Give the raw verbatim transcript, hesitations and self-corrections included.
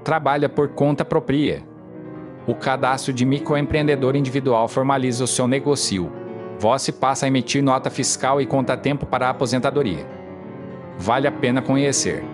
Trabalha por conta própria. O cadastro de microempreendedor individual formaliza o seu negócio. Você passa a emitir nota fiscal e conta tempo para a aposentadoria. Vale a pena conhecer.